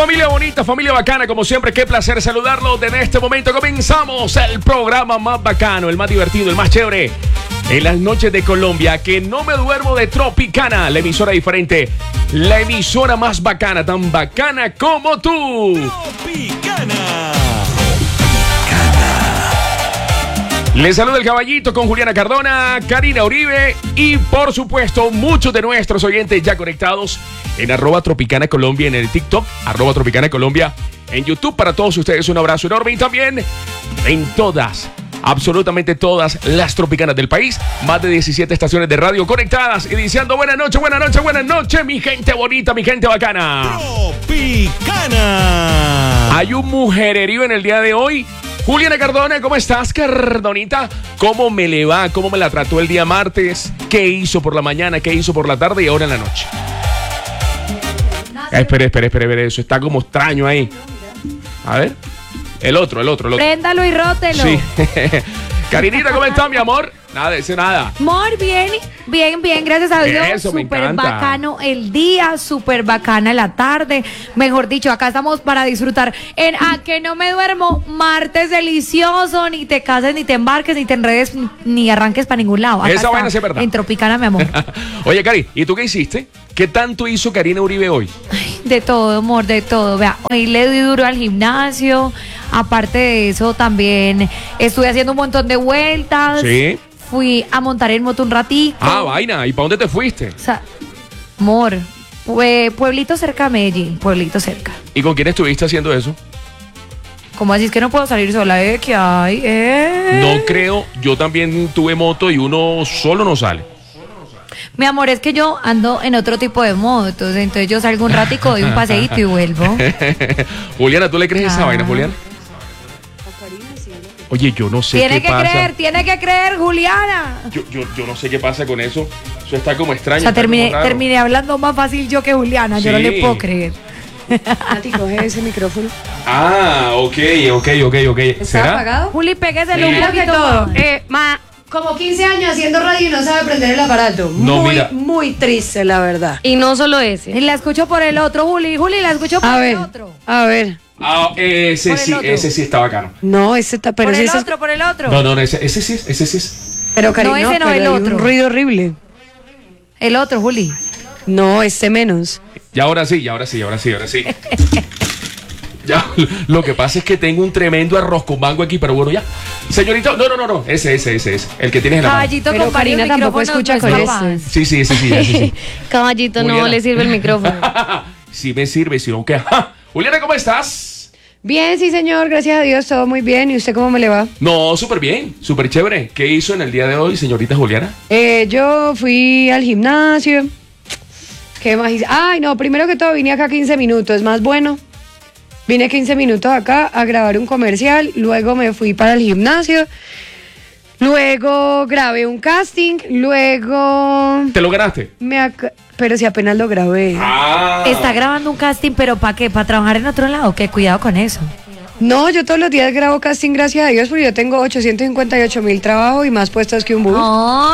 Familia bonita, familia bacana, como siempre, qué placer saludarlos. Desde este momento comenzamos el programa más bacano, el más divertido, el más chévere en las noches de Colombia. Que no me duermo de Tropicana, la emisora diferente, la emisora más bacana, tan bacana como tú. Tropicana. Les saluda el caballito con Juliana Cardona, Karina Uribe y por supuesto muchos de nuestros oyentes ya conectados en @Tropicana Colombia en el TikTok, @Tropicana Colombia en YouTube. Para todos ustedes un abrazo enorme y también en todas, absolutamente todas las tropicanas del país. Más de 17 estaciones de radio conectadas y diciendo buenas noches, mi gente bonita, mi gente bacana. Tropicana. Hay un mujererío en el día de hoy. Juliana Cardona, ¿cómo estás, Cardonita? ¿Cómo me le va? ¿Cómo me la trató el día martes? ¿Qué hizo por la mañana? ¿Qué hizo por la tarde y ahora en la noche? Espere, eso está como extraño ahí. A ver, el otro. Préndalo y rótelo. Sí. Carinita, ¿cómo estás, mi amor? Nada de eso, nada. Amor, bien, gracias a Dios. Eso, me súper encanta. bacano el día, súper bacana la tarde. Mejor dicho, acá estamos para disfrutar en A que no me duermo, martes delicioso. Ni te cases, ni te embarques, ni te enredes, ni arranques para ningún lado. Acá Esa vaina sí es verdad. en Tropicana, mi amor. Oye, Cari, ¿y tú qué hiciste? ¿Qué tanto hizo Karina Uribe hoy? Ay, de todo, amor, de todo. Vea, hoy le di duro al gimnasio. Aparte de eso, también estuve haciendo un montón de vueltas. Sí. Fui a montar en moto un ratito. Ah, vaina. ¿Y para dónde te fuiste? O sea, amor, pueblito cerca de Medellín, pueblito cerca. ¿Y con quién estuviste haciendo eso? ¿Cómo así es que no puedo salir sola? ¿Qué hay? No creo. Yo también tuve moto y uno solo no sale. Mi amor, es que yo ando en otro tipo de moto, entonces yo salgo un ratico, doy un paseíto y vuelvo. Juliana, ¿tú le crees esa vaina, Juliana? Oye, yo no sé qué pasa. Tiene que creer, Juliana. Yo no sé qué pasa con eso. Eso está como extraño. O sea, está como raro. terminé hablando más fácil yo que Juliana, yo no Sí. le puedo creer. Nati, coge ese micrófono. Ah, ok. ¿Está ¿Será? apagado? Juli, pégueselo Sí. un Primero que poquito todo, más. como 15 años haciendo radio y no sabe prender el aparato. No, mira. Muy triste, la verdad. Y no solo ese. Y la escucho por el otro, Juli, la escucho por el otro. A ver. Ah, ese Por el sí, otro. ese sí está bacano. No, ese está, pero Por ese el es. otro, por el otro. No, ese sí es. Pero cariño, No, ese no, pero el hay otro. un ruido horrible. El otro, Juli. No, este menos. Y ahora sí. Ya, lo que pasa es que tengo un tremendo arroz con mango aquí, pero bueno, ya. Señorita, no, ese. El que tienes en la mano. Caballito Pero con varios Karina tampoco micrófonos, escucha no con es este. capaz. Sí, ese sí. Caballito, Juliana. no le sirve el micrófono. Sí me sirve, si no, ¿qué? Juliana, ¿cómo estás? Bien, sí, señor, gracias a Dios, todo muy bien. ¿Y usted cómo me le va? No, súper bien, súper chévere. ¿Qué hizo en el día de hoy, señorita Juliana? Yo fui al gimnasio. ¿Qué más hice? Ay, no, primero que todo vine acá 15 minutos, más bueno. Vine 15 minutos acá a grabar un comercial, luego me fui para el gimnasio, luego grabé un casting, luego ¿Te lo ganaste? pero si apenas lo grabé. Ah. Está grabando un casting, pero ¿para qué? ¿Para trabajar en otro lado? Que cuidado con eso. No, yo todos los días grabo casting, gracias a Dios, porque yo tengo 858,000 trabajos y más puestos que un bus.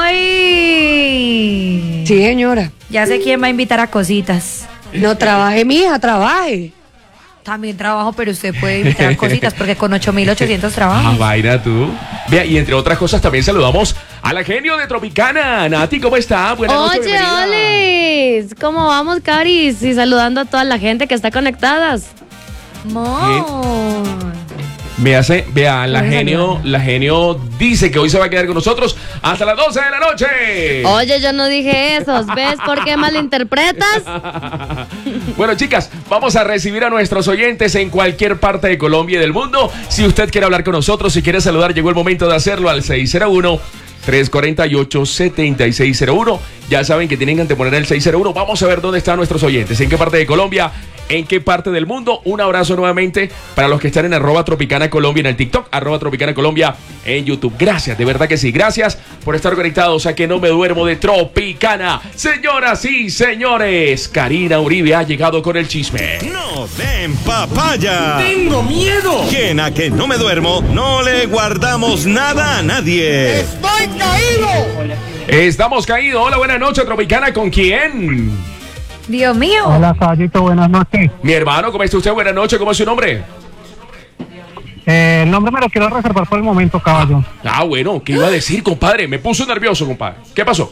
¡Ay! Sí, señora. Ya sé quién va a invitar a cositas. No trabaje, mija, trabaje. También trabajo, pero usted puede invitar a cositas porque con 8,800 Ah, trabajos. vaina tú. Vea, y entre otras cosas también saludamos a la genio de Tropicana. Nati, ¿cómo está? Buenas noches, Oye, bienvenida. Olis, ¿cómo vamos, Caris? Y saludando a toda la gente que está conectadas. Amor. Me hace, vea, la Buenas genio dice que hoy se va a quedar con nosotros hasta las 12 de la noche. Oye, yo no dije eso. ¿Ves por qué malinterpretas? Bueno, chicas, vamos a recibir a nuestros oyentes en cualquier parte de Colombia y del mundo. Si usted quiere hablar con nosotros, si quiere saludar, llegó el momento de hacerlo al 601-348-7601. Ya saben que tienen que anteponer el 601. Vamos a ver dónde están nuestros oyentes, en qué parte de Colombia, en qué parte del mundo. Un abrazo nuevamente para los que están en @Tropicana Colombia en el TikTok, @Tropicana Colombia en YouTube. Gracias, de verdad que sí. Gracias por estar conectados a Que No Me Duermo de Tropicana. Señoras y señores, Karina Uribe ha llegado con el chisme. No den papaya. ¡Tengo miedo! Que en A Que No Me Duermo no le guardamos nada a nadie. ¡Estoy caído! Estamos caídos. Hola, buenas noches, Tropicana. ¿Con quién? Dios mío. Hola, caballito, buenas noches. Mi hermano, ¿cómo está usted? Buenas noches, ¿cómo es su nombre? El nombre me lo quiero reservar por el momento, caballo. Bueno, ¿qué iba a decir, compadre? Me puso nervioso, compadre. ¿Qué pasó?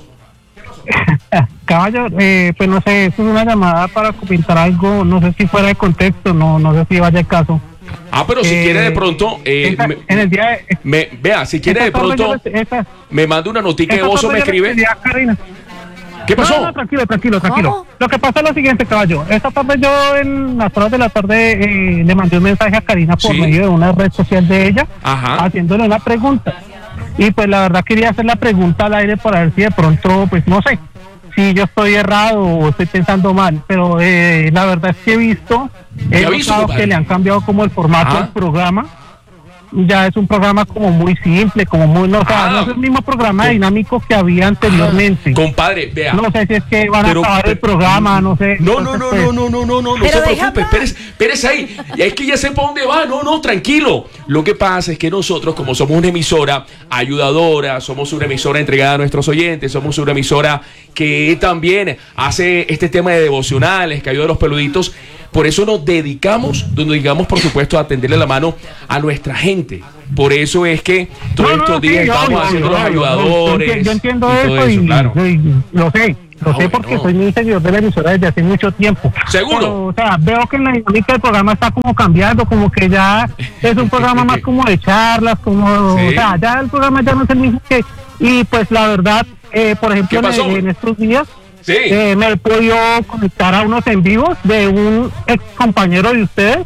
Caballo, pues no sé, esto es una llamada para comentar algo, no sé si fuera de contexto, no sé si vaya el caso. Pero si quiere de pronto, en el día de... vea, si quiere de pronto, me manda una notica de voz o me escribe. ¿Qué pasó? No, tranquilo. ¿Cómo? Lo que pasa es lo siguiente, caballo. Esta tarde yo en las horas de la tarde le mandé un mensaje a Karina por Sí. medio de una red social de ella, Ajá. haciéndole una pregunta. Y pues la verdad quería hacer la pregunta al aire para ver si de pronto, pues no sé, si yo estoy errado o estoy pensando mal. Pero la verdad es que he visto compadre? que le han cambiado como el formato del programa. Ya es un programa como muy simple, como muy, no, o sea, no es el mismo programa dinámico que había anteriormente. Compadre, vea. No sé si es que van a acabar el programa, no sé. No Entonces, pues, se Pero preocupe, espérese ahí. Y es que ya sé para dónde va, no, tranquilo. Lo que pasa es que nosotros, como somos una emisora ayudadora, somos una emisora entregada a nuestros oyentes, somos una emisora que también hace este tema de devocionales, que ayuda a los peluditos. Por eso nos dedicamos, por supuesto, a tenderle la mano a nuestra gente. Por eso es que todos estos días estamos haciendo los ayudadores. Yo entiendo y todo eso, claro. y lo sé porque soy muy seguidor de la emisora desde hace mucho tiempo. ¿Seguro? Pero, o sea, veo que en la dinámica del programa está como cambiando, como que ya es un programa más como de charlas, como, Sí. o sea, ya el programa ya no es el mismo que... Y pues la verdad, por ejemplo, ¿Qué pasó? en estos días... Sí. me he podido conectar a unos en vivos de un ex compañero de ustedes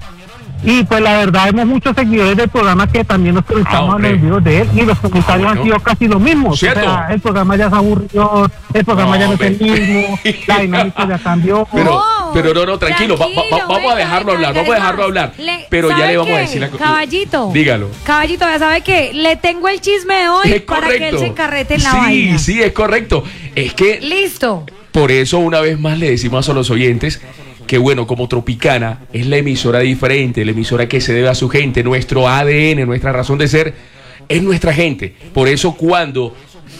y pues la verdad vemos muchos seguidores del programa que también nos conectamos a los en vivos de él y los comentarios han sido casi los mismos. ¿Cierto? O sea, el programa ya se aburrió, el programa ya no es el mismo, la dinámica ya cambió. Pero no, tranquilo, vamos a dejarlo hablar, pero ya le vamos a decir la cosa. Caballito. Dígalo. Caballito, ya sabe que le tengo el chisme de hoy Es para que él se encarrete en la sí, vaina. Sí, es correcto. Es que Listo. por eso una vez más le decimos a los oyentes que bueno, como Tropicana es la emisora diferente, la emisora que se debe a su gente, nuestro ADN, nuestra razón de ser es nuestra gente. Por eso cuando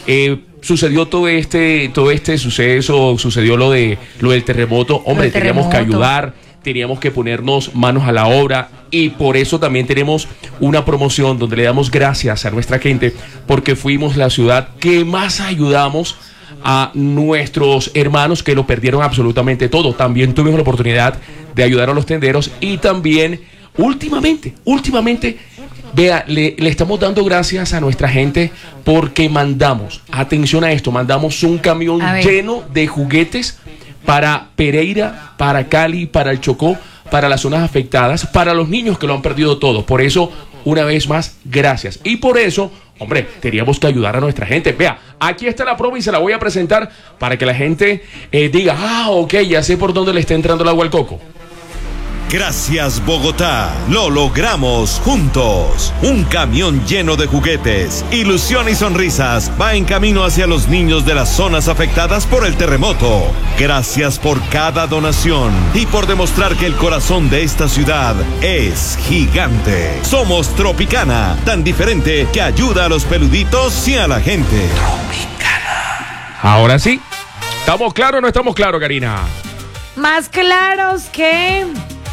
sucedió todo este suceso, sucedió lo del terremoto, hombre, teníamos que ayudar, teníamos que ponernos manos a la obra y por eso también tenemos una promoción donde le damos gracias a nuestra gente porque fuimos la ciudad que más ayudamos a nuestros hermanos que lo perdieron absolutamente todo. También tuvimos la oportunidad de ayudar a los tenderos y también últimamente, vea, le estamos dando gracias a nuestra gente porque mandamos, atención a esto, mandamos un camión lleno de juguetes para Pereira, para Cali, para el Chocó, para las zonas afectadas, para los niños que lo han perdido todo. Por eso, una vez más, gracias. Y por eso, hombre, teníamos que ayudar a nuestra gente. Vea, aquí está la prueba y se la voy a presentar para que la gente diga, ok, ya sé por dónde le está entrando el agua al coco. Gracias, Bogotá. Lo logramos juntos. Un camión lleno de juguetes, ilusión y sonrisas va en camino hacia los niños de las zonas afectadas por el terremoto. Gracias por cada donación y por demostrar que el corazón de esta ciudad es gigante. Somos Tropicana, tan diferente que ayuda a los peluditos y a la gente. Tropicana. Ahora sí. ¿Estamos claros o no estamos claros, Karina? Más claros que...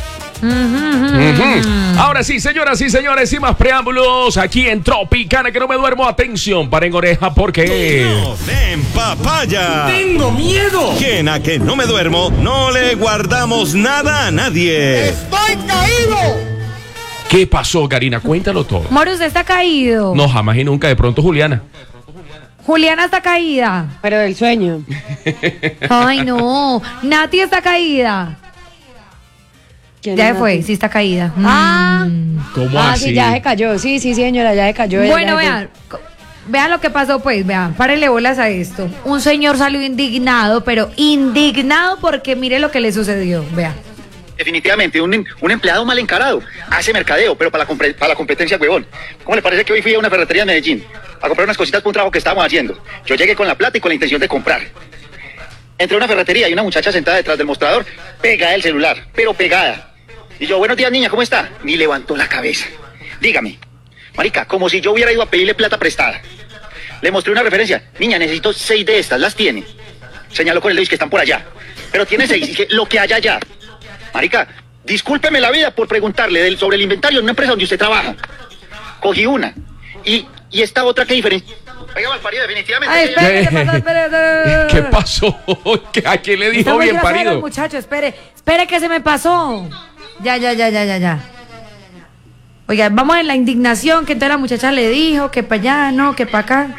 Ahora sí, señoras y señores, sin más preámbulos, aquí en Tropicana, que no me duermo, atención, paren oreja, porque... ¡En papaya! ¡Tengo miedo! ¿Quién a que no me duermo? No le guardamos nada a nadie. ¡Estoy caído! ¿Qué pasó, Karina? Cuéntalo todo. Moro, usted está caído. No, jamás y nunca, de pronto Juliana. Juliana está caída. Pero del sueño. Ay, no. Nati está caída. Ya se fue, sí está caída. ¿Cómo así? Sí, ya se cayó. Sí, señora, ya se cayó. Bueno, vean lo que pasó, pues, vean, párenle bolas a esto. Un señor salió indignado, pero indignado porque mire lo que le sucedió, vean. Definitivamente, un empleado mal encarado. Hace mercadeo, pero para la competencia, huevón. ¿Cómo le parece que hoy fui a una ferretería en Medellín a comprar unas cositas para un trabajo que estábamos haciendo? Yo llegué con la plata y con la intención de comprar. Entré a una ferretería y una muchacha sentada detrás del mostrador, pegada el celular, pero pegada. Y yo, buenos días, niña, ¿cómo está? Ni levantó la cabeza. Dígame, marica, como si yo hubiera ido a pedirle plata prestada. Le mostré una referencia. Niña, necesito 6 de estas, ¿las tiene? Señaló con el dedo que están por allá. pero tiene 6, y que lo que haya allá. Marica, discúlpeme la vida por preguntarle sobre el inventario en una empresa donde usted trabaja. Cogí una. Y esta otra, ¿qué diferencia? Oiga, Malparido, definitivamente. Ay, espere, ¿qué pasó? Espere. ¿Qué pasó? ¿A quién le dijo bien parido? Muchacho, espere que se me pasó. Ya. Oiga, vamos en la indignación que entonces la muchacha le dijo que para allá, no, que para acá.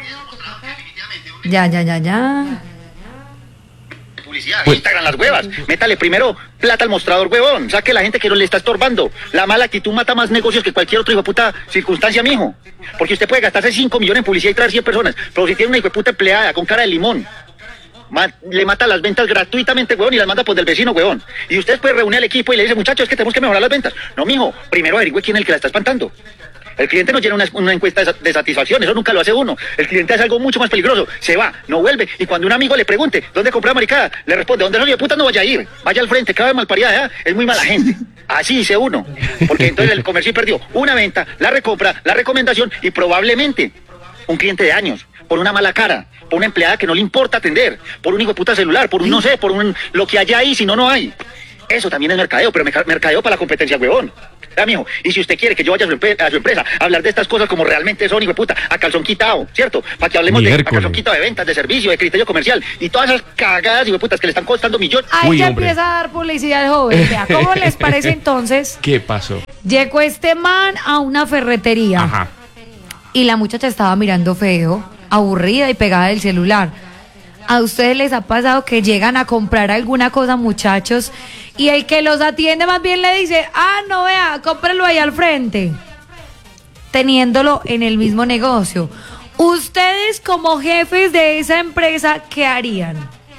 Ya. Publicidad, Instagram, las huevas. Métale primero plata al mostrador, huevón. Saque la gente que no le está estorbando. La mala actitud mata más negocios que cualquier otro hijo de puta circunstancia, mijo. Porque usted puede gastarse 5 millones en publicidad y traer 100 personas. Pero si tiene una hijo de puta empleada con cara de limón, le mata las ventas gratuitamente, huevón, y las manda por del vecino, huevón. Y usted puede reunir al equipo y le dice, muchachos, es que tenemos que mejorar las ventas. No, mijo, primero averigüe quién es el que la está espantando. El cliente no llena una encuesta de satisfacción, eso nunca lo hace uno. El cliente hace algo mucho más peligroso, se va, no vuelve, y cuando un amigo le pregunte ¿dónde compró maricada? Le responde, ¿dónde son de puta? No vaya a ir, vaya al frente, cada vez malparida, ¿eh? Es muy mala gente. Así dice uno, porque entonces el comercio perdió una venta, la recompra, la recomendación y probablemente un cliente de años, por una mala cara, por una empleada que no le importa atender, por un hijo de puta celular, por un no sé, por un lo que haya ahí, si no hay. Eso también es mercadeo, pero mercadeo para la competencia, huevón. Mijo, y si usted quiere que yo vaya a su empresa a hablar de estas cosas como realmente son, hijo de puta, a calzón quitado, ¿cierto? Para que hablemos de calzón quitado de ventas, de servicio, de criterio comercial y todas esas cagadas, hijo de putas, que le están costando millones. Ahí ya empieza a dar publicidad al joven. Vea, ¿cómo les parece entonces? ¿Qué pasó? Llegó este man a una ferretería. Ajá. Y la muchacha estaba mirando feo, aburrida y pegada del celular. ¿A ustedes les ha pasado que llegan a comprar alguna cosa, muchachos, y el que los atiende más bien le dice, no vea, cómpralo ahí al frente, teniéndolo en el mismo negocio? Ustedes como jefes de esa empresa, ¿qué harían?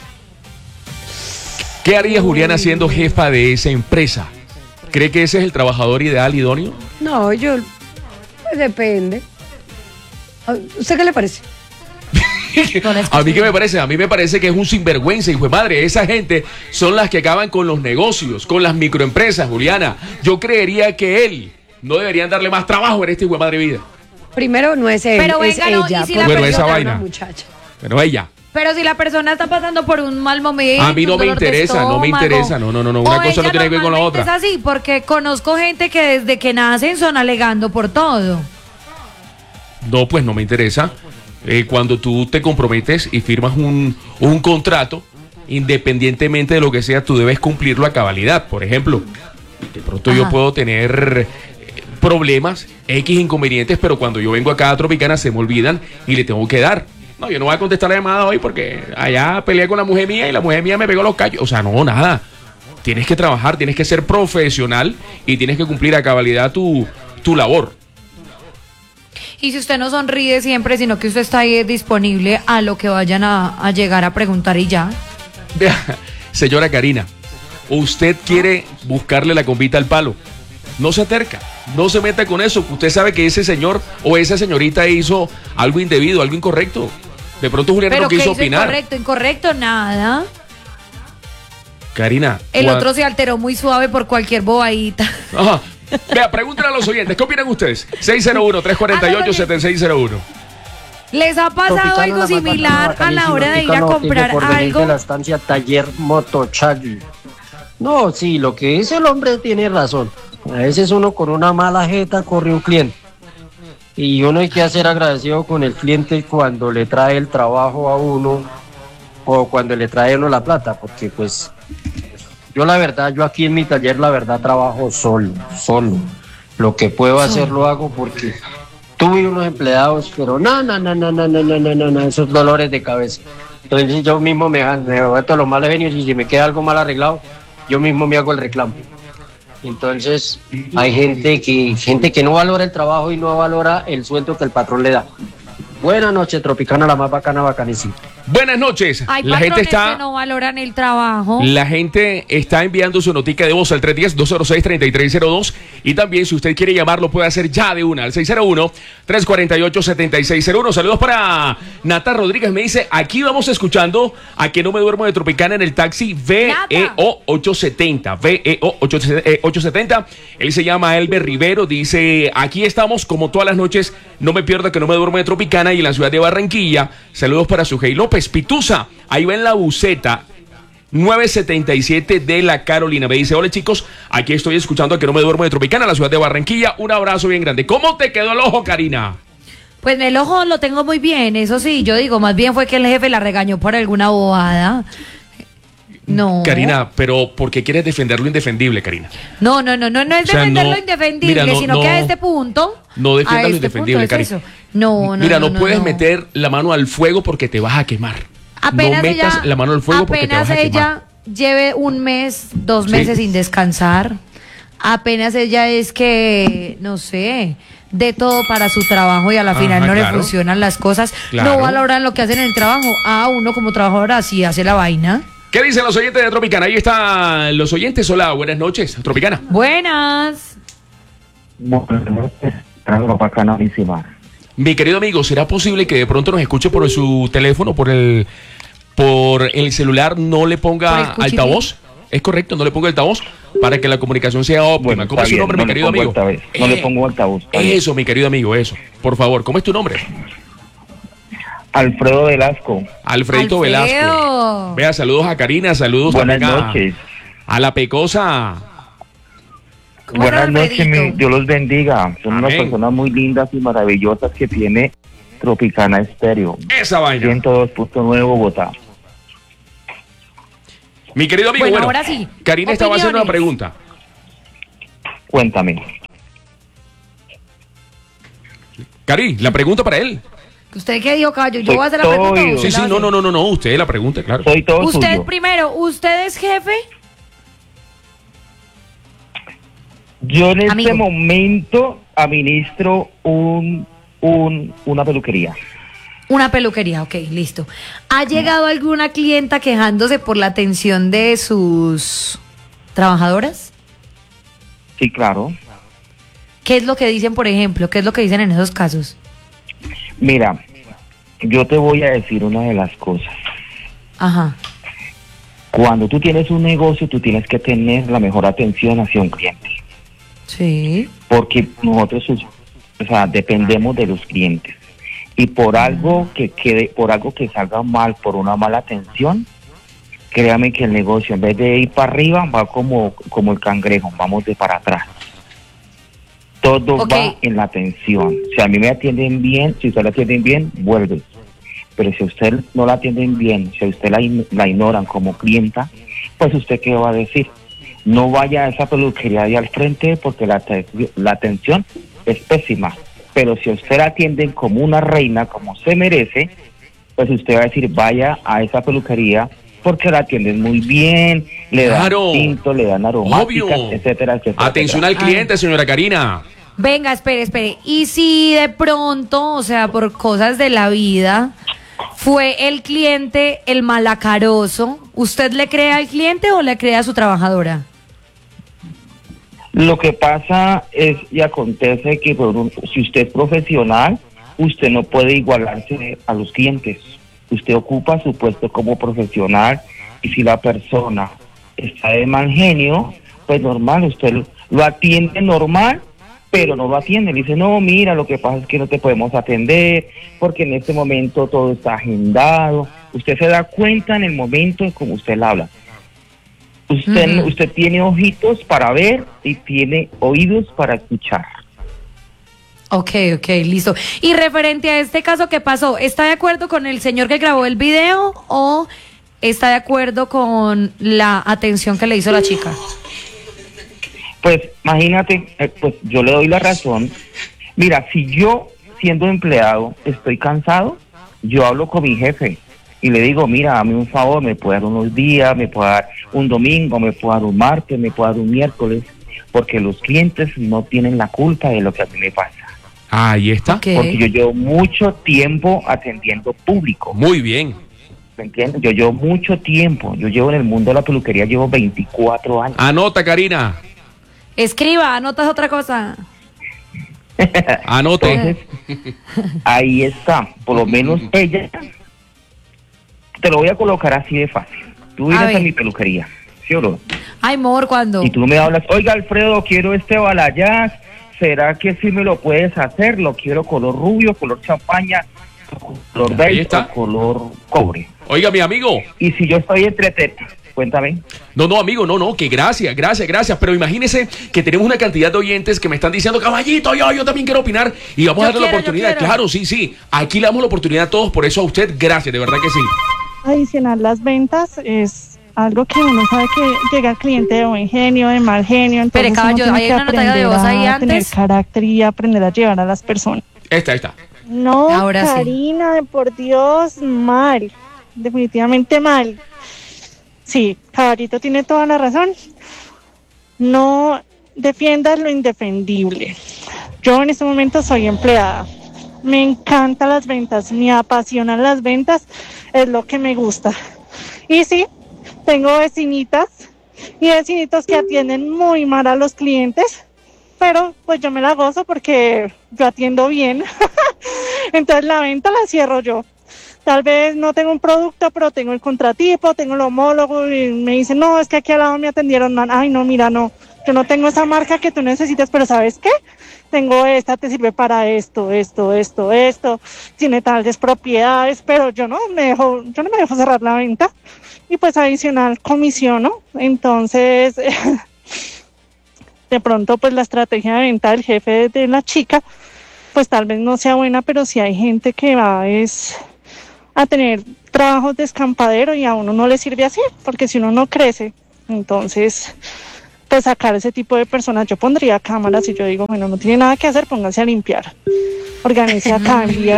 ¿Qué haría Juliana siendo jefa de esa empresa? ¿Cree que ese es el trabajador ideal, idóneo? No, pues depende. ¿A usted qué le parece? A mí, ¿qué me parece? A mí me parece que es un sinvergüenza, hijo de madre. Esa gente son las que acaban con los negocios, con las microempresas, Juliana. Yo creería que él no deberían darle más trabajo en esta hijo de madre vida. Primero no es él, pero es venga, ella. ¿y si la bueno, persona, esa vaina. Muchacha. Pero ella. Pero si la persona está pasando por un mal momento, A mí no me interesa, no me interesa. No. Una cosa no tiene que ver con la otra. Es así, porque conozco gente que desde que nacen son alegando por todo. No, pues no me interesa. Cuando tú te comprometes y firmas un contrato, independientemente de lo que sea, tú debes cumplirlo a cabalidad. Por ejemplo, de pronto yo puedo tener problemas, X inconvenientes, pero cuando yo vengo acá a Tropicana se me olvidan y le tengo que dar. No, yo no voy a contestar la llamada hoy porque allá peleé con la mujer mía y la mujer mía me pegó los callos. O sea, no, nada. Tienes que trabajar, tienes que ser profesional y tienes que cumplir a cabalidad tu labor. Y si usted no sonríe siempre, sino que usted está ahí disponible a lo que vayan a llegar a preguntar y ya. Vea, señora Karina, usted quiere buscarle la convita al palo. No se acerca, no se meta con eso. Usted sabe que ese señor o esa señorita hizo algo indebido, algo incorrecto. De pronto Juliana no quiso opinar. Incorrecto, nada. Karina. El otro se alteró muy suave por cualquier bobadita. Ajá. Vea, pregúntale a los oyentes, ¿qué opinan ustedes? 601-348-7601. ¿Les ha pasado algo similar a la hora de ir a comprar algo? De la estancia Taller Motochagui. No, sí, lo que dice el hombre tiene razón. A veces uno con una mala jeta corre un cliente. Y uno hay que ser agradecido con el cliente cuando le trae el trabajo a uno o cuando le trae uno la plata, porque pues yo la verdad, yo aquí en mi taller la verdad trabajo solo. Lo que puedo hacer lo hago porque tuve unos empleados, pero no, esos dolores de cabeza. Entonces yo mismo me meto los malos genios y si me queda algo mal arreglado, yo mismo me hago el reclamo. Entonces hay gente que no valora el trabajo y no valora el sueldo que el patrón le da. Buenas noches, Tropicana, la más bacana, bacanísima. Buenas noches. Hay patrones que no valoran el trabajo. La gente está enviando su notica de voz al 310-206-3302 y también si usted quiere llamarlo puede hacer ya de una al 601-348-7601. Saludos para Nata Rodríguez, me dice, aquí vamos escuchando a que no me duermo de Tropicana en el taxi VEO 870. VEO 870. Él se llama Elber Rivero, dice, aquí estamos como todas las noches, no me pierdo que no me duermo de Tropicana y en la ciudad de Barranquilla. Saludos para Sujei López Pituza, ahí va en la buseta 977 de la Carolina. Me dice, hola chicos, aquí estoy escuchando a Que No Me Duermo de Tropicana, la ciudad de Barranquilla. Un abrazo bien grande. ¿Cómo te quedó el ojo, Karina? Pues el ojo lo tengo muy bien, eso sí, yo digo, más bien fue que el jefe la regañó por alguna bobada. No. Karina, pero ¿por qué quieres defender lo indefendible, Karina? No es defender lo indefendible, mira, sino que a este punto... No defiendas lo indefendible, Karina. Mira, no puedes meter la mano al fuego porque te vas a quemar. Apenas no metas ella, la mano al fuego porque te vas a quemar. Apenas ella lleve un mes, 2 meses sin descansar, apenas ella es que, no sé, de todo para su trabajo y a la final no le funcionan las cosas, no valoran lo que hacen en el trabajo. Uno como trabajador así hace la vaina. ¿Qué dicen los oyentes de Tropicana? Ahí están los oyentes. Hola, buenas noches, Tropicana. Buenas. Buenas noches, bacanísima. Mi querido amigo, ¿será posible que de pronto nos escuche por su teléfono, por el celular, no le ponga altavoz? ¿Es correcto? ¿No le ponga altavoz? Para que la comunicación sea óptima. ¿Cómo es su nombre, mi querido amigo? No le pongo altavoz. Eso, mi querido amigo, eso. Por favor, ¿cómo es tu nombre? Alfredo Velasco. Alfredito Velasco. Vea, saludos a Karina, saludos Buenas noches. A la Pecosa. Buenas noches, Dios los bendiga. Son unas personas muy lindas y maravillosas que tiene Tropicana Estéreo. Esa vaina. 102.9 Bogotá. Mi querido amigo, bueno, ahora sí. Karina estaba haciendo una pregunta. Cuéntame. Cari, la pregunta para él. ¿Usted qué dijo, caballo? ¿Yo voy a hacer la pregunta? Sí, no, usted la pregunta, claro. Soy todo usted suyo. Primero, ¿usted es jefe? Yo en este momento administro una peluquería. Una peluquería, ok, listo. ¿Ha llegado alguna clienta quejándose por la atención de sus trabajadoras? Sí, claro. ¿Qué es lo que dicen, por ejemplo? ¿Qué es lo que dicen en esos casos? Mira, yo te voy a decir una de las cosas. Ajá. Cuando tú tienes un negocio, tú tienes que tener la mejor atención hacia un cliente. Sí. Porque nosotros, dependemos de los clientes. Y por algo que salga mal, por una mala atención, créame que el negocio, en vez de ir para arriba, va como el cangrejo, vamos de para atrás. Todo va en la atención. Si a mí me atienden bien, si usted la atienden bien, vuelve. Pero si usted no la atienden bien, si usted la ignoran como clienta, pues usted qué va a decir. No vaya a esa peluquería de al frente porque la atención es pésima. Pero si usted la atienden como una reina, como se merece, pues usted va a decir, vaya a esa peluquería porque la atienden muy bien, le dan tinto, le dan aromáticas, etcétera, etcétera. Atención al cliente, señora Karina. Venga, espere. Y si de pronto, o sea, por cosas de la vida, fue el cliente el malacaroso, ¿usted le cree al cliente o le cree a su trabajadora? Lo que pasa es y acontece que si usted es profesional, usted no puede igualarse a los clientes. Usted ocupa su puesto como profesional y si la persona está de mal genio, pues normal, usted lo atiende normal, pero no lo atiende. Le dice, no, mira, lo que pasa es que no te podemos atender porque en este momento todo está agendado. Usted se da cuenta en el momento en cómo usted le habla. Usted tiene ojitos para ver y tiene oídos para escuchar. Ok, listo. Y referente a este caso que pasó, ¿está de acuerdo con el señor que grabó el video o está de acuerdo con la atención que le hizo la chica? Pues imagínate, pues yo le doy la razón. Mira, si yo siendo empleado estoy cansado, yo hablo con mi jefe y le digo, mira, dame un favor, me puede dar unos días, me puede dar un domingo, me puede dar un martes, me puede dar un miércoles, porque los clientes no tienen la culpa de lo que a mí me pasa. Ahí está. Porque yo llevo mucho tiempo atendiendo público. Muy bien. ¿Me entiendes? Yo llevo mucho tiempo, yo llevo en el mundo de la peluquería, llevo 24 años. Anota, Karina. Escriba, anotas otra cosa. Anote. Entonces, ahí está, por lo menos ella, te lo voy a colocar así de fácil. Tú vienes a mi peluquería, ¿sí o no? Ay, amor, ¿cuándo? Y tú me hablas, oiga, Alfredo, quiero este balayage, ¿será que sí me lo puedes hacer? Lo quiero color rubio, color champaña, color beige o color cobre. Oiga, mi amigo. Y si yo estoy Cuéntame. No, amigo, no, que gracias. Pero imagínese que tenemos una cantidad de oyentes que me están diciendo, caballito, yo también quiero opinar y vamos a darle la oportunidad. Claro, sí. Aquí le damos la oportunidad a todos, por eso a usted, gracias, de verdad que sí. Adicionar las ventas es algo que uno sabe que llega al cliente de buen genio, de mal genio. Entonces Pero caballo, hay una nota de voz ahí antes. Tener carácter y aprender a llevar a las personas. Esta. No, ahora Karina, sí. Por Dios, mal. Definitivamente mal. Sí, caballito tiene toda la razón. No defiendas lo indefendible. Yo en este momento soy empleada. Me encantan las ventas, me apasionan las ventas, es lo que me gusta. Y sí, tengo vecinitas y vecinitos que atienden muy mal a los clientes, pero pues yo me la gozo porque yo atiendo bien. Entonces la venta la cierro yo. Tal vez no tengo un producto, pero tengo el contratipo, tengo el homólogo y me dicen, no, es que aquí al lado me atendieron mal. Ay, no, mira, no, yo no tengo esa marca que tú necesitas, pero ¿sabes qué? Tengo esta, te sirve para esto, tiene tales propiedades, pero yo no me dejo cerrar la venta y pues adicional comisiono. Entonces, de pronto pues la estrategia de venta del jefe de la chica, pues tal vez no sea buena, pero sí hay gente que va a tener trabajos de escampadero y a uno no le sirve así, porque si uno no crece, entonces pues sacar ese tipo de personas, yo pondría cámaras y yo digo, bueno, no tiene nada que hacer, pónganse a limpiar, organice acá, envía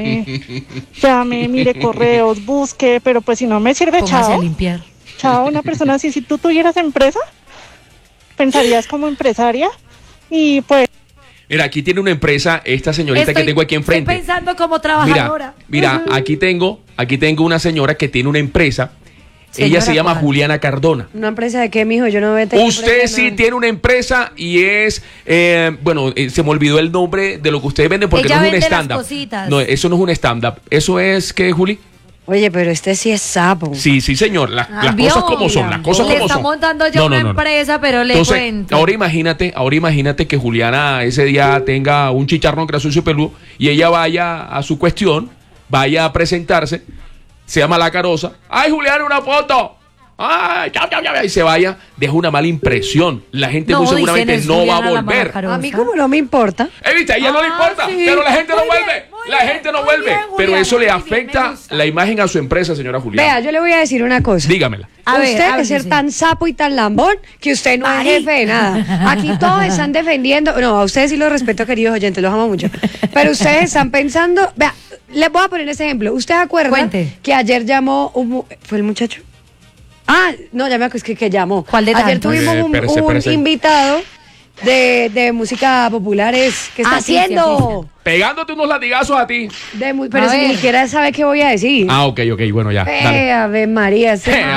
llame, mire correos, busque, pero pues si no me sirve, póngase a limpiar. Chao, una persona así, si tú tuvieras empresa, pensarías como empresaria y pues... Mira, aquí tiene una empresa, esta señorita que tengo aquí enfrente. Estoy pensando como trabajadora. Mira, aquí tengo una señora que tiene una empresa. Señora, ella se llama Juliana Cardona. ¿Una empresa de qué, mijo? Yo no veo. Usted sí tiene una empresa y es, se me olvidó el nombre de lo que ustedes venden porque ella no es un vende stand-up. las cositas. No, eso no es un stand-up. Eso es, ¿qué, Juli? Oye, pero este sí es sapo. Sí, señor. Las cosas como son, las cosas como son. Le está montando yo una empresa, pero le cuento. Ahora imagínate que Juliana ese día tenga un chicharrón gracioso y peludo y ella vaya a su cuestión, vaya a presentarse, se llama La Carosa. ¡Ay, Juliana, una foto! ¡Ay, chao! Y se vaya, deja una mala impresión. La gente muy seguramente no va a volver. A mí como no me importa. ¿Viste? A ella no le importa, sí. Pero la gente no vuelve. La gente no vuelve. Bien, pero eso le afecta la imagen a su empresa, señora Juliana. Vea, yo le voy a decir una cosa. Dígamela. Usted debe ser tan sapo y tan lambón que usted no es jefe de nada. Aquí todos están defendiendo. No, a ustedes sí los respeto, queridos oyentes, los amo mucho. Pero ustedes están pensando. Vea, les voy a poner ese ejemplo. ¿Usted acuerda que ayer llamó ¿fue el muchacho? Ah, no, ya me acuerdo que llamó. ¿Cuál de Ayer tantos? tuvimos un invitado de música popular. ¿Qué está haciendo? Pegándote unos latigazos a ti. Pero si ni siquiera sabe qué voy a decir. Ah, ok, bueno, ya. Ave María,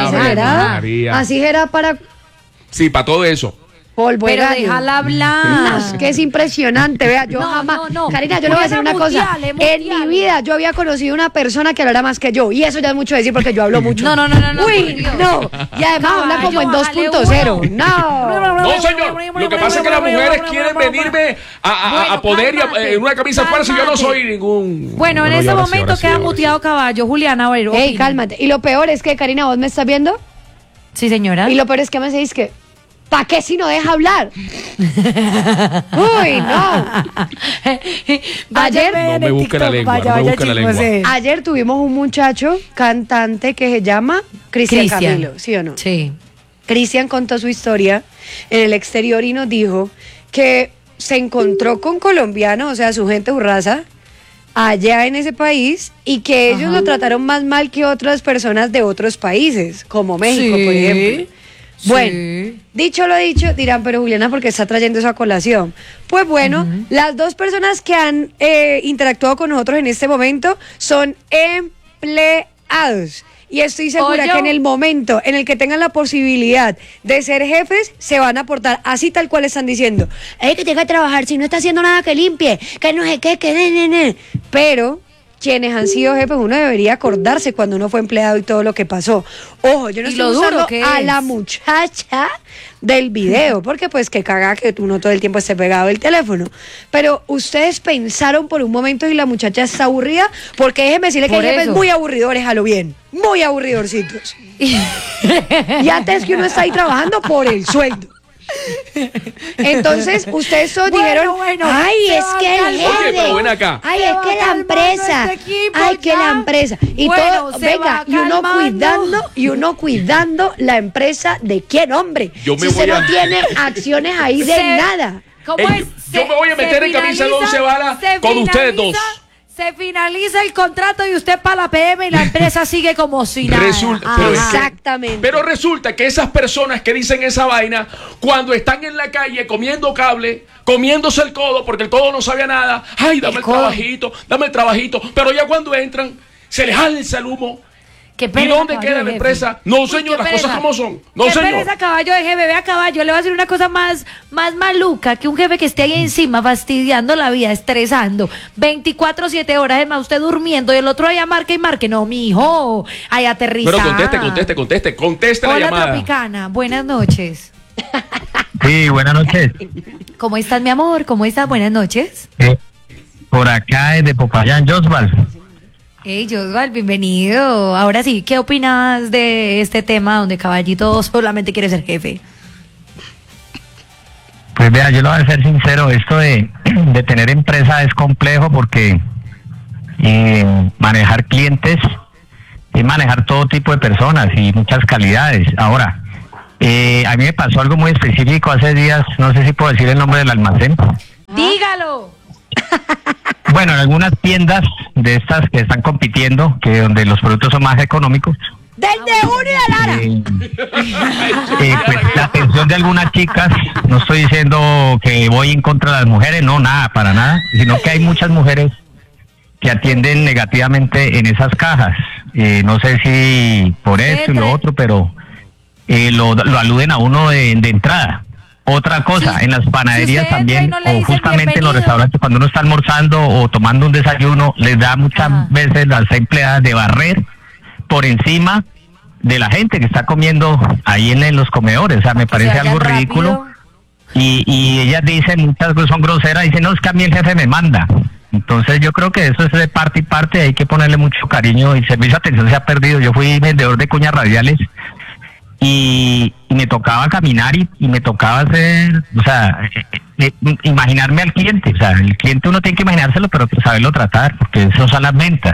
así era para... Sí, para todo eso. Pero déjala hablar. Es que es impresionante, vea, yo jamás... Karina, yo le voy a decir una cosa. En mi vida yo había conocido una persona que hablara más que yo, y eso ya es mucho decir porque yo hablo mucho. No. Uy, no. Y además habla como en 2.0. No, señor. Lo que pasa es que las mujeres quieren venirme a poder en una camisa fuerza y yo no soy ningún... Bueno, en ese momento queda muteado caballo. Juliana, a ver. Ey, cálmate. Y lo peor es que, Karina, ¿vos me estás viendo? Sí, señora. Y lo peor es que me decís que... ¿Para qué si no deja hablar? Uy, no. Ayer no me busque la lengua, Ayer tuvimos un muchacho cantante que se llama Cristian Camilo, ¿sí o no? Sí. Cristian contó su historia en el exterior y nos dijo que se encontró con colombianos, o sea, su gente, su raza, allá en ese país y que ellos lo trataron más mal que otras personas de otros países, como México, por ejemplo. Bueno, dicho lo dicho, dirán, pero Juliana, ¿por qué está trayendo eso a colación? Pues bueno, las dos personas que han interactuado con nosotros en este momento son empleados. Y estoy segura que en el momento en el que tengan la posibilidad de ser jefes, se van a portar así tal cual están diciendo. Que tenga que trabajar, si no está haciendo nada que limpie, que no sé qué, que Pero quienes han sido jefes, uno debería acordarse cuando uno fue empleado y todo lo que pasó. Ojo, yo no Y estoy lo duro usando que a es. la muchacha del video, porque pues que caga que uno todo el tiempo esté pegado al teléfono. Pero ustedes pensaron por un momento y la muchacha está aburrida, porque déjeme decirle que Por hay jefes eso. muy aburridores a lo bien, muy aburridorcitos. Y antes que uno está ahí trabajando por el sueldo. Entonces, ustedes todos dijeron, ay, se es va que el calmando. Oye, pero jefe, ven acá. ay, Se es va que la calmando empresa, este equipo ay, que ya. la empresa. Y Bueno, todo, se venga, va y uno calmando. cuidando la empresa de quién, hombre. Yo me Si voy usted a- no tiene acciones ahí de nada. ¿Cómo Ey, es? yo me voy a meter en camisa de once varas con ustedes dos. Se finaliza el contrato y usted para la PM y la empresa sigue como si nada. Resulta, pero es que- Exactamente. Pero resulta que esas personas que dicen esa vaina, cuando están en la calle comiendo cable, comiéndose el codo, porque el codo no sabía nada, ay, dame el trabajito, pero ya cuando entran, se les alza el humo. Qué ¿Y pereza, dónde caballo queda de la jefe. empresa? No, Uy, señor, qué las cosas pereza. como son. No, qué señor. pereza, caballo de jefe, vea caballo, le voy a decir una cosa más maluca, que un jefe que esté ahí encima fastidiando la vida, estresando, 24/7 horas, es más, usted durmiendo y el otro allá marque y marque. No, mijo, ahí aterriza. Pero conteste la Hola, llamada. Tropicana, buenas noches. Sí, buenas noches. ¿Cómo estás, mi amor? ¿Cómo estás? Buenas noches. Por acá desde Popayán, Josval. Hey, Josval, bienvenido. Ahora sí, ¿qué opinas de este tema donde Caballito solamente quiere ser jefe? Pues vea, yo lo voy a ser sincero, esto de tener empresa es complejo porque manejar clientes es manejar todo tipo de personas y muchas calidades. Ahora, a mí me pasó algo muy específico hace días, no sé si puedo decir el nombre del almacén. Dígalo. Bueno, en algunas tiendas de estas que están compitiendo, que donde los productos son más económicos, Desde uno y de Lara. pues la atención de algunas chicas, no estoy diciendo que voy en contra de las mujeres, no, nada, para nada, sino que hay muchas mujeres que atienden negativamente en esas cajas. No sé si por esto y lo otro, pero lo aluden a uno de entrada. Otra cosa, en las panaderías usted entra y también, no le o dicen justamente en los bienvenido. restaurantes, cuando uno está almorzando o tomando un desayuno, les da muchas veces las empleadas de barrer por encima de la gente que está comiendo ahí en los comedores. O sea, me parece vayan algo rápido. ridículo. Y ellas dicen, muchas cosas son groseras, dicen, no, es que a mí el jefe me manda. Entonces yo creo que eso es de parte y parte, hay que ponerle mucho cariño, y servicio de atención se ha perdido. Yo fui vendedor de cuñas radiales y me tocaba caminar y me tocaba hacer, o sea, imaginarme al cliente. O sea, el cliente uno tiene que imaginárselo, pero saberlo tratar, porque eso son las ventas,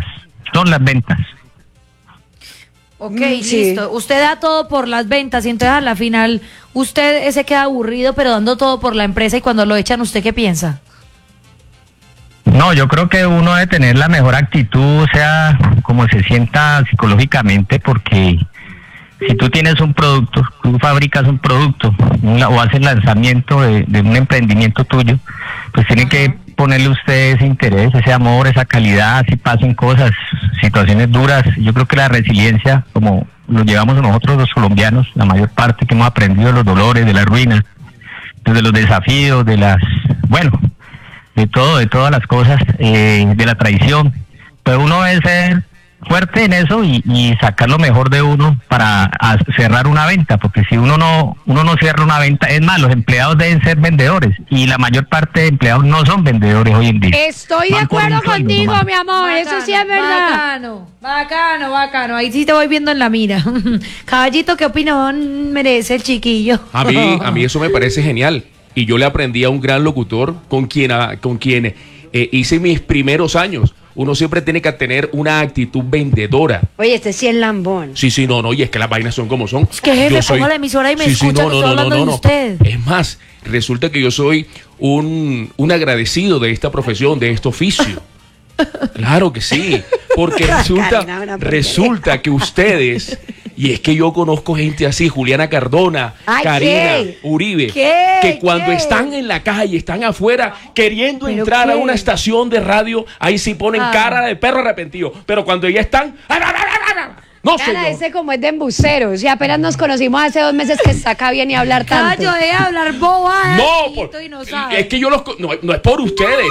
Ok, Sí. listo. Usted da todo por las ventas y entonces a la final usted se queda aburrido, pero dando todo por la empresa, y cuando lo echan, ¿usted qué piensa? No, yo creo que uno debe tener la mejor actitud, o sea, como se sienta psicológicamente, porque si tú tienes un producto, tú fabricas un producto o haces lanzamiento de un emprendimiento tuyo, pues tiene que ponerle usted ese interés, ese amor, esa calidad, si pasen cosas, situaciones duras. Yo creo que la resiliencia, como lo llevamos nosotros los colombianos, la mayor parte que hemos aprendido de los dolores, de las ruinas, de los desafíos, de las, bueno, de todo, de todas las cosas, de la traición. Pero uno debe ser fuerte en eso y sacar lo mejor de uno para cerrar una venta, porque si uno no cierra una venta, es más, los empleados deben ser vendedores y la mayor parte de empleados no son vendedores hoy en día. Estoy de Van por acuerdo un sueldo contigo, nomás. mi amor, eso sí es verdad. Bacano. Ahí sí te voy viendo en la mira. Caballito, ¿qué opinión merece el chiquillo? A mí eso me parece genial. Y yo le aprendí a un gran locutor con quien hice mis primeros años. Uno siempre tiene que tener una actitud vendedora. Oye, este sí es lambón. Sí, no, y es que las vainas son como son. Es que jefe, pongo la emisora y me escucha que estoy hablando de usted. Es más, resulta que yo soy un agradecido de esta profesión, de este oficio. Claro que sí, porque resulta que ustedes, y es que yo conozco gente así, Juliana Cardona, Ay, Karina, ¿qué? Uribe, ¿Qué? que cuando ¿Qué? están en la calle, están afuera queriendo ¿Pero entrar a qué? una estación de radio, ahí sí ponen cara de perro arrepentido, pero cuando ya están, no Cara, señor. ese como es de embuceros. Y apenas nos conocimos hace 2 meses que está acá bien y hablar tanto. Caballo de hablar bobadas. No, y no sabe. es que yo no es por ustedes.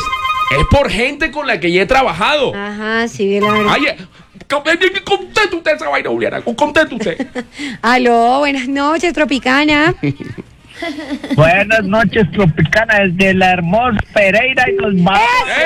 Es por gente con la que ya he trabajado. Ajá, sí, la verdad. Ay, conteste usted esa vaina, Juliana. Conteste usted. Aló, buenas noches, Tropicana. Buenas noches, Tropicana, desde la hermosa Pereira y los vamos.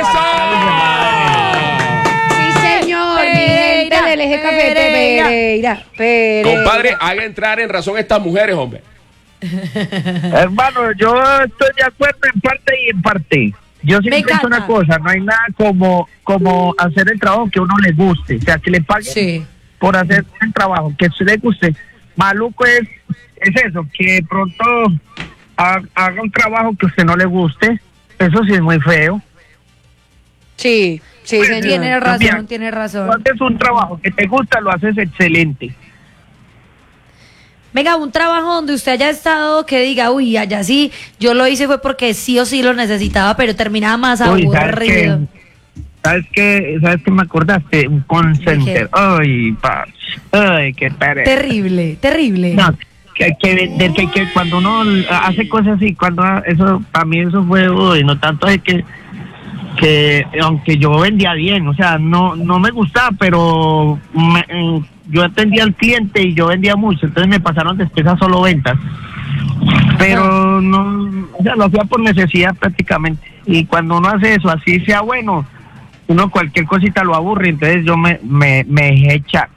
Sí, señor, mi gente del eje café Pereira. Compadre, haga entrar en razón a estas mujeres, hombre. Hermano, yo estoy de acuerdo en parte y en parte. Yo siempre he dicho una cosa, no hay nada como hacer el trabajo que a uno le guste, o sea, que le paguen por hacer el trabajo que a usted le guste. Maluco es eso, que de pronto haga un trabajo que a usted no le guste, eso sí es muy feo. Sí, señor. Tiene razón. Cuando es un trabajo que te gusta, lo haces excelente. Venga, un trabajo donde usted haya estado que diga, uy, allá sí, yo lo hice fue porque sí o sí lo necesitaba, pero terminaba más aburrido. ¿Sabes qué me acordaste? Un call center. Ay, qué pereza. Terrible. No, que cuando uno hace cosas así, eso, para mí eso fue, no tanto es que aunque yo vendía bien, o sea, no me gustaba, pero yo atendía al cliente y yo vendía mucho, entonces me pasaron después a solo ventas. Pero no, o sea, lo hacía por necesidad prácticamente. Y cuando uno hace eso, así sea bueno, uno cualquier cosita lo aburre, entonces yo me dejé echar.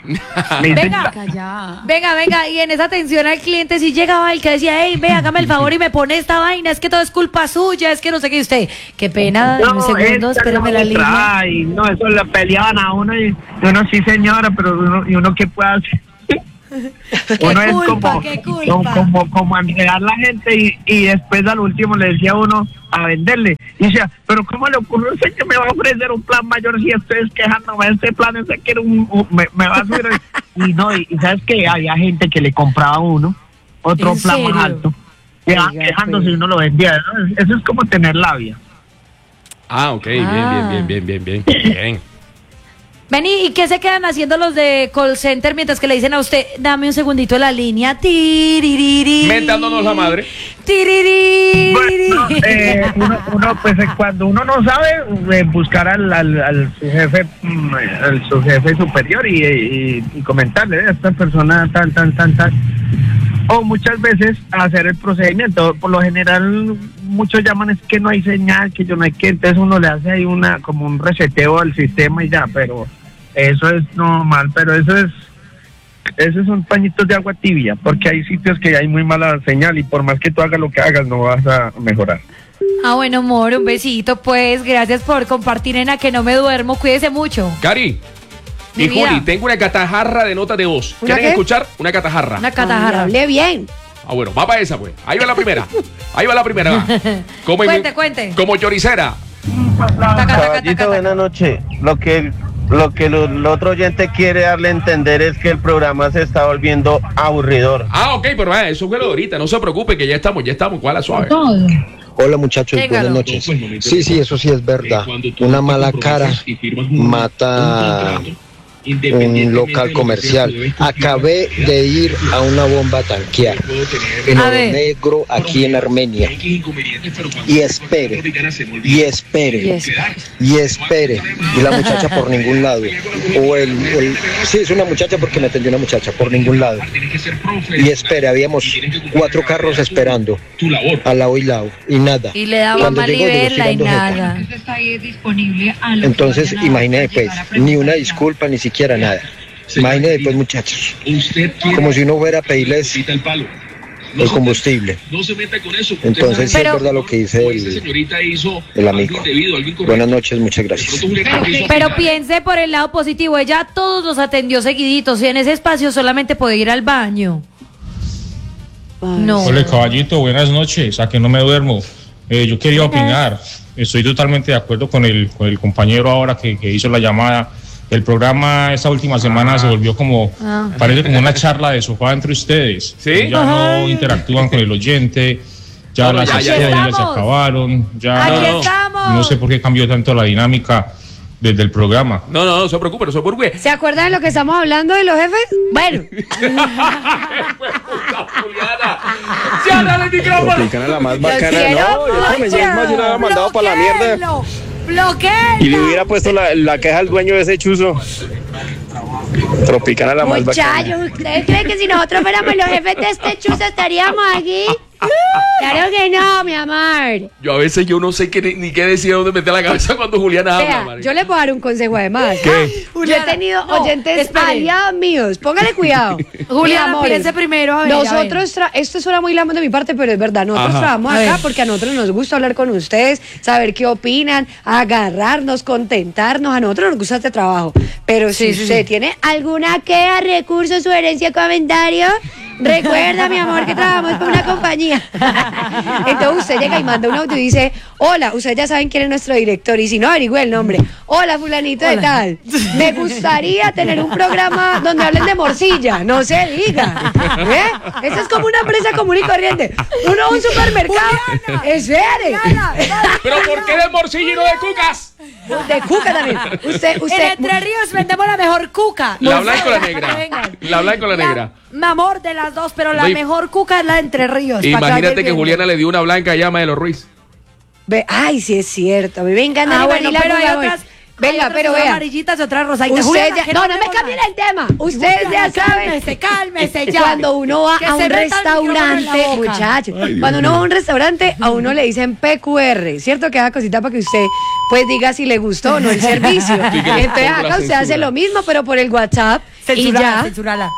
Venga, y en esa atención al cliente si llegaba el que decía, hey, ve, hágame el favor y me pone esta vaina, es que todo es culpa suya, es que no sé qué, usted, qué pena, un segundo, espérame la línea. Ay, no, eso le peleaban a uno y uno sí señora, pero uno qué puede hacer. Uno es como enredar la gente y después al último le decía uno a venderle y decía, pero ¿cómo le ocurrió ese que me va a ofrecer un plan mayor si estoy quejándome de este plan? Ese que era me va a subir y sabes que había gente que le compraba a uno otro plan más alto y quejándose y uno lo vendía, ¿no? Eso es como tener labia. Ok, bien. Vení, ¿y qué se quedan haciendo los de call center mientras que le dicen a usted, dame un segundito de la línea? Mentándonos la madre. Bueno, uno pues cuando uno no sabe, buscar al su jefe superior y comentarle a esta persona tal. O muchas veces hacer el procedimiento. Por lo general, muchos llaman es que no hay señal, que yo no hay que, entonces uno le hace ahí como un reseteo al sistema y ya, pero eso es normal, pero esos son pañitos de agua tibia, porque hay sitios que hay muy mala señal y por más que tú hagas lo que hagas, no vas a mejorar. Bueno, amor, un besito, pues, gracias por compartir en A Que No Me Duermo, cuídese mucho. Cari y Juli, tengo una catajarra de notas de voz. ¿Quieren escuchar? Una catajarra. Hable bien. Bueno, va para esa, pues. Ahí va la primera. Va. Cuente. Como choricera. Caballito, buenas noches. Lo que el otro oyente quiere darle a entender es que el programa se está volviendo aburridor. Ok, pero eso fue lo de ahorita. No se preocupe que ya estamos. ¿Cuál es suave? Hola muchachos, buenas noches. Sí, eso sí es verdad. Una mala cara mata un local comercial. Acabé de ir a una bomba a tanquear en Oro Negro, aquí en Armenia, y espere y la muchacha por ningún lado, sí, es una muchacha porque me atendió una muchacha por ningún lado, y espere, habíamos 4 carros esperando al lado y nada, y le daba malibela y nada. Entonces imagínate pues, ni una disculpa, ni siquiera nada. Imagínate pues muchachos, como si uno fuera a pedirles el combustible. Entonces sí es verdad lo que dice el amigo. Buenas noches, muchas gracias. Pero piense por el lado positivo, ella a todos los atendió seguiditos y en ese espacio solamente puede ir al baño. No. Hola caballito, buenas noches, A Que No Me Duermo. Yo quería opinar, estoy totalmente de acuerdo con el compañero ahora que hizo la llamada. El programa esta última semana se volvió parece como una charla de sofá entre ustedes. ¿Sí? Ya no interactúan con el oyente, ya las historias se acabaron, no sé por qué cambió tanto la dinámica desde el programa. No se preocupe. ¿Se acuerdan de lo que estamos hablando de los jefes? Bueno. Tropicana la más bacana. No, me llevo mandado para la mierda. Bloquea. Y le hubiera puesto la queja al dueño de ese chuzo. Tropicana la más bacana. Muchachos, ¿ustedes creen que si nosotros fuéramos los jefes de este chuzo estaríamos aquí? Claro que no, mi amor. Yo a veces no sé ni qué decir, dónde meter la cabeza cuando Juliana habla, Vea, marica. yo les voy a dar un consejo además. ¿Qué? Yo he tenido oyentes aliados míos. Póngale cuidado. Juliana, Mi amor, piense primero, a ver, nosotros, esto suena muy lamo de mi parte, pero es verdad. Nosotros trabajamos acá porque a nosotros nos gusta hablar con ustedes, saber qué opinan, agarrarnos, contentarnos. A nosotros nos gusta este trabajo. Pero si usted tiene alguna queja, recurso, sugerencia, comentario, recuerda, mi amor, que trabajamos con una compañía. Entonces usted llega y manda un audio y dice: hola, ustedes ya saben quién es nuestro director, y si no, averigüe el nombre. Hola, fulanito de tal. Me gustaría tener un programa donde hablen de morcilla. No se diga. Esto es como una empresa común y corriente. Uno va a un supermercado. Espere. ¿Pero por qué de morcilla y no de cucas? De cuca también. Usted. En Entre Ríos vendemos la mejor cuca. La blanca o la negra. La blanca o la negra. Mi amor, de las dos, pero la mejor cuca es la de Entre Ríos. Imagínate que Juliana le dio una blanca llama de los Ruiz. Ay, sí es cierto. A mí me encanta. Bueno, pero hay otras. Venga, pero vea. Amarillitas y otras rosaditas. No me cambien el tema. Ustedes ya saben. Cálmese ya. Cuando uno va a un restaurante, muchachos, cuando uno va a un restaurante, a uno le dicen PQR, ¿cierto? Que haga cosita para que usted pues diga si le gustó o no el servicio. Entonces acá usted hace lo mismo, pero por el WhatsApp. Censurala.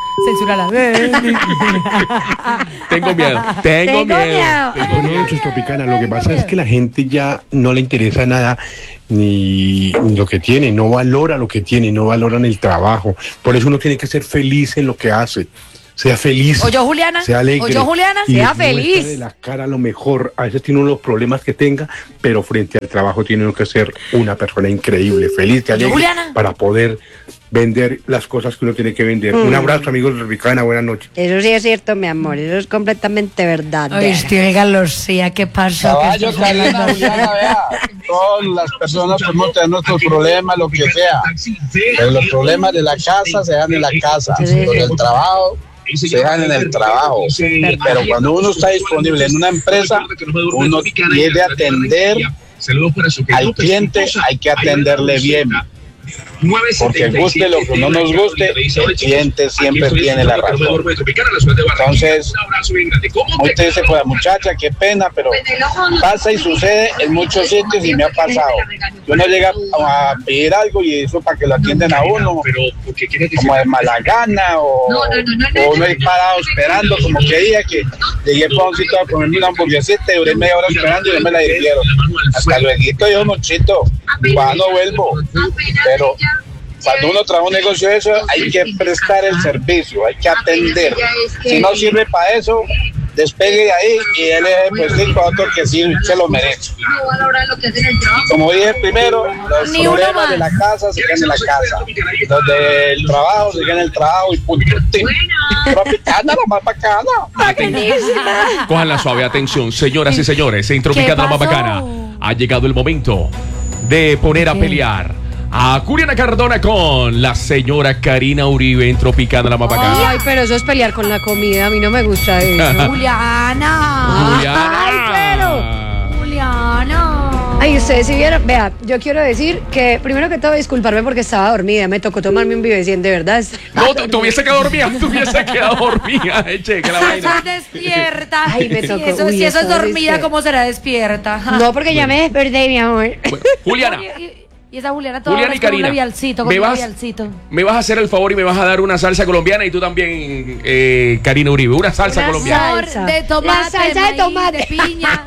Tengo miedo. Buenas noches, Tropicana. Lo que pasa es que la gente ya no le interesa nada, ni lo que tiene, no valora lo que tiene, no valoran el trabajo. Por eso uno tiene que ser feliz en lo que hace. Sea feliz. Oye, Juliana. Sea alegre. Oye, Juliana. Y Sea muestre feliz. de la cara lo mejor. A veces tiene uno los problemas que tenga, pero frente al trabajo tiene uno que ser una persona increíble, feliz, alegre, Juliana, para poder vender las cosas que uno tiene que vender. Un abrazo, amigos de Tropicana. Buenas noches. Eso sí es cierto, mi amor. Eso es completamente verdad. Oiga, Lucía, ¿qué pasó? Caballo, Carolina, Juliana, vea. Todas las personas podemos tener nuestros problemas, lo que sea. Pero los problemas de la casa se dan en la casa. Los del trabajo se dejan en el trabajo. Pero cuando uno está disponible en una empresa, uno quiere atender al cliente, hay que atenderle bien. Porque guste lo que no nos guste, el cliente siempre tiene la razón. Entonces, usted dice, pues la muchacha, qué pena, pero pasa y sucede en muchos sitios y me ha pasado. Uno llega a pedir algo y eso para que lo atiendan a uno, como de mala gana, o uno es parado esperando, como que día que llegué para un sitio a comerme una hamburguesita y duré media hora esperando y no me la dieron. Hasta luego, yo, mochito, cuando vuelvo. Pero cuando uno trabaja un negocio de eso, hay que prestar el servicio, hay que atender. Si no sirve para eso, despegue de ahí y él pues sí, para otro que sí se lo merece. Como dije primero, los problemas de la casa se quedan en la casa, los del trabajo se quedan en el trabajo y punto. Tropicana, la más bacana. Bacanísima. Cojan la suave atención, señoras y señores, en Tropicana la más bacana. Ha llegado el momento de poner a pelear a Juliana Cardona con la señora Karina Uribe en Tropicana la más bacana. Ay, pero eso es pelear con la comida. A mí no me gusta eso. Juliana. Ay, pero. Juliana. Ay, ustedes si vieron, vea, yo quiero decir que primero que todo disculparme porque estaba dormida, me tocó tomarme un Vivecien, de verdad. No, tuviese quedado dormida, che, que la vaina. Estás despierta. Ay, me tocó. Si eso es dormida, ¿cómo será despierta? No, porque ya me desperté, mi amor. Bueno, Juliana. Y esa Juliana toda Juliana y Karina, con un labialcito, me vas a hacer el favor y me vas a dar una salsa colombiana y tú también, Karina Uribe, una salsa colombiana. Salsa de tomate, la salsa de tomate, de piña.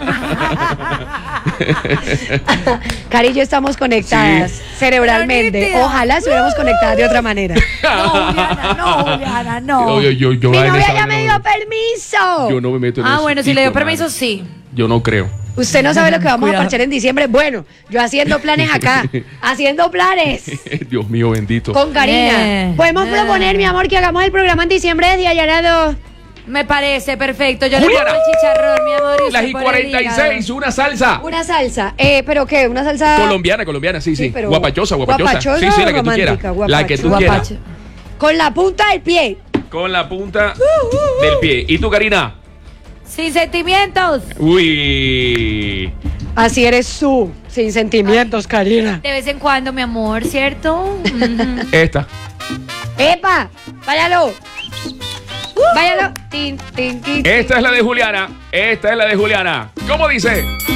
Cari y yo estamos conectadas cerebralmente. Ojalá estuviéramos conectadas de otra manera. No, Juliana, no. Yo Mi novia ya me dio permiso. Yo no me meto en eso. Bueno, si le dio permiso, sí. Yo no creo. Usted no sabe lo que vamos a parchar en diciembre. Bueno, yo haciendo planes acá. Haciendo planes. Dios mío, bendito. Con Karina. Podemos proponer, mi amor, que hagamos el programa en diciembre de Allanado. Me parece perfecto. Yo le pongo el chicharrón, mi amor. Las y 46, una salsa. Una salsa. ¿Pero qué? ¿Una salsa? Colombiana, sí. Pero guapachosa. Guapachosa, sí, la que tú quieras. La que tú quieras. Con la punta del pie. Con la punta del pie. ¿Y tú, Karina? Sin sentimientos. Uy. Así eres tú. Sin sentimientos, Karina. De vez en cuando, mi amor, ¿cierto? Esta. ¡Epa! ¡Váyalo! ¡Váyalo! Tin, tin, tin, tin. Esta es la de Juliana. Esta es la de Juliana. ¿Cómo dice?